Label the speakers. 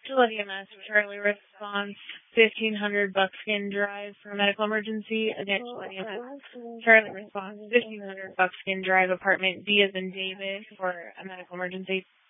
Speaker 1: Philadelphia, Mass. Charlie response 1500 Buckskin Drive for a medical emergency. Again, Philadelphia, Mass. Charlie response 1500 Buckskin Drive, apartment D as in David for a medical emergency.